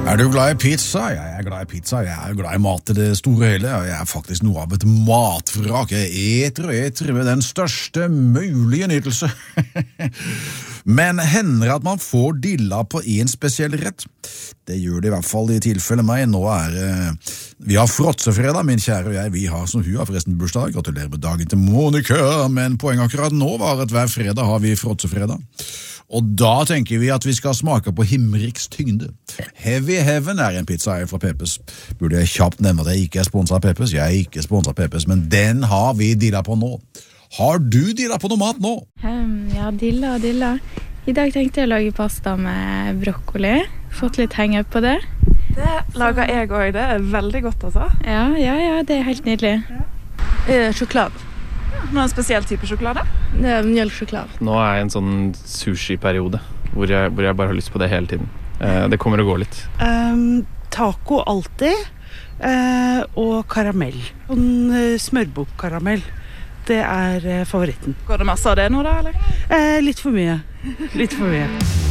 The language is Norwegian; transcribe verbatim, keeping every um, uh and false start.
Er du glad i pizza? Jeg er glad i pizza. Jeg er glad i mat i det store hele. Jeg er faktisk noe av et matvrak. Jeg eter og eter med den største mulige nytelse. Men hender at man får dilla på en spesiell rett? Det gjør det i hvert fall i tilfelle meg. Nå er eh, vi har fråtsefredag, min kjære og jeg. Vi har som hun har forresten bursdag. Gratulerer med dagen til Monika. Men poenget akkurat nå var at hver fredag har vi fråtsefredag. Og da tenker vi at vi skal smake på Himmeriks tyngde. Heavy Heaven er en pizza her fra Peppes. Burde jeg kjapt nevne at jeg ikke er sponset av Peppes? Jeg er ikke sponset av Peppes, men den har vi dilla på nå. Har du dilla på noe mat nå? Um, ja, dilla, dilla. I dag tenkte jeg å lage pasta med brokkoli. Fått litt henge på det. Det lager jeg også. Det er veldig godt, altså. Ja, ja, ja, det er helt nydelig. Ja. Eh, sjokolade. Noen spesiell type sjokolade? Det er mjølksjokolade. Nå er jeg i en sånn sushi-periode hvor jeg, hvor jeg bare har lyst på det hele tiden. Eh, det kommer og går litt. Um, taco alltid, uh, og karamell. Sånn uh, smørbukkaramell. Det er uh, favoritten. Går det masse av det nå da, eller? Uh, litt for mye. Litt for mye.